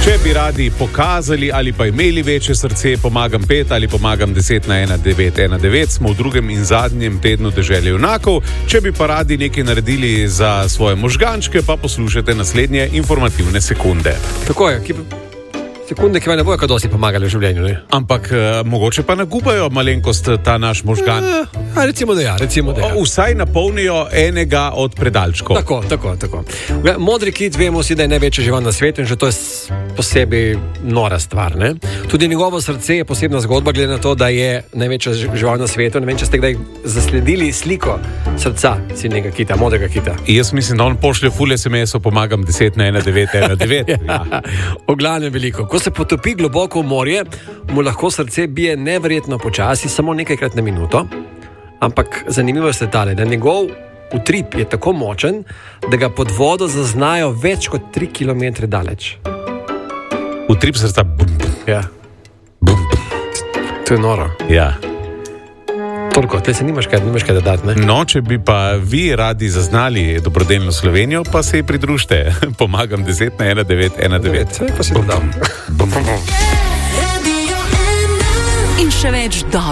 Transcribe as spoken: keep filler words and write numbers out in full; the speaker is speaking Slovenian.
Če bi radi pokazali ali pa imeli večje srce, pomagam pet ali pomagam deset na ena devet ena devet, smo v drugem in zadnjem tednu dežele junakov. Če bi pa radi nekaj naredili za svoje možgančke, pa poslušajte naslednje informativne sekunde. Tako je, ki... sekunde, ki vam ne bojo kaj dosti pomagali v življenju, ne? Ampak uh, mogoče pa nagubajo malenkost ta naš možgan. E, a recimo, da ja, recimo, da ja. Vsaj napolnijo enega od predalčkov. Tako, tako, tako. Modri kit, vemo si, da je največja žival na svetu in že to je posebej nora stvar, ne? Tudi njegovo srce je posebna zgodba, glede na to, da je največja žival na svetu. Ne vem, če ste kdaj zasledili sliko srca silnega kita, modrega kita. Jaz mislim, da on pošlje ful es em esov, pomagam deset na ena devet ena devet. Ja. V glavnem veliko. Ko se potopi globoko v morje, mu lahko srce bije neverjetno počasi, samo nekajkrat na minuto. Ampak zanimivo je tale, da njegov utrip je tako močen, da ga pod vodo zaznajo več kot tri kilometre daleč. Utrip srca. Ja. To je noro. Ja. Toliko, tle se nimaš kaj, nimaš kaj dodati, ne? No, če bi pa vi radi zaznali dobrodelno Slovenijo, pa se ji pridružite. Pomagam deset na ena devet ena devet. Saj pa si dodal. In še več dobrih